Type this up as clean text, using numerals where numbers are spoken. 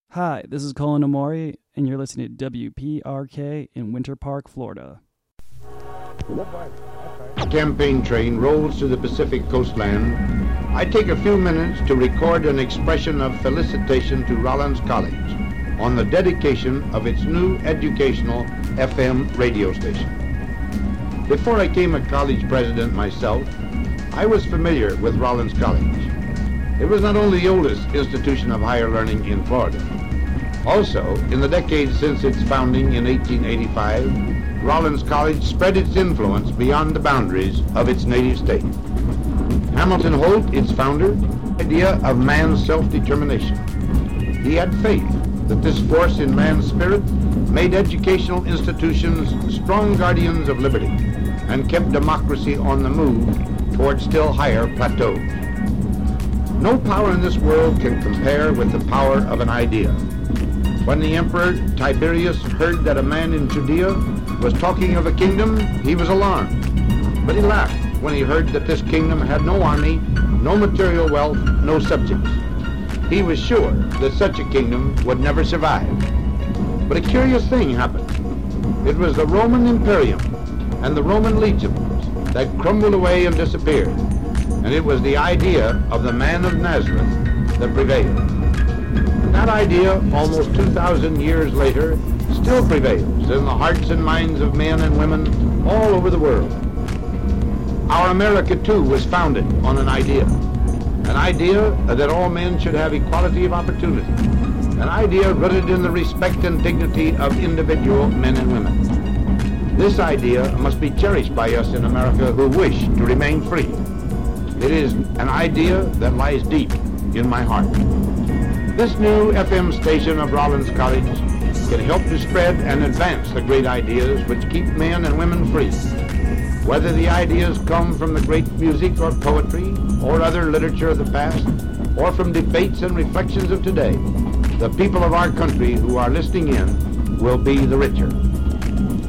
Hi, this is Colin Amori, and you're listening to WPRK in Winter Park, Florida. A campaign train rolls to the Pacific coastland. I take a few minutes to record an expression of felicitation to Rollins College on the dedication of its new educational FM radio station. Before I became a college president myself, I was familiar with Rollins College. It was not only the oldest institution of higher learning in Florida. Also, in the decades since its founding in 1885, Rollins College spread its influence beyond the boundaries of its native state. Hamilton Holt, its founder, idea of man's self-determination. He had faith that this force in man's spirit made educational institutions strong guardians of liberty and kept democracy on the move toward still higher plateaus. No power in this world can compare with the power of an idea. When the Emperor Tiberius heard that a man in Judea was talking of a kingdom, he was alarmed. But he laughed when he heard that this kingdom had no army, no material wealth, no subjects. He was sure that such a kingdom would never survive. But a curious thing happened. It was the Roman Imperium and the Roman legions that crumbled away and disappeared. And it was the idea of the man of Nazareth that prevailed. And that idea, almost 2,000 years later, still prevails in the hearts and minds of men and women all over the world. Our America, too, was founded on an idea that all men should have equality of opportunity, an idea rooted in the respect and dignity of individual men and women. This idea must be cherished by us in America who wish to remain free. It is an idea that lies deep in my heart. This new FM station of Rollins College can help to spread and advance the great ideas which keep men and women free. Whether the ideas come from the great music or poetry or other literature of the past, or from debates and reflections of today, the people of our country who are listening in will be the richer.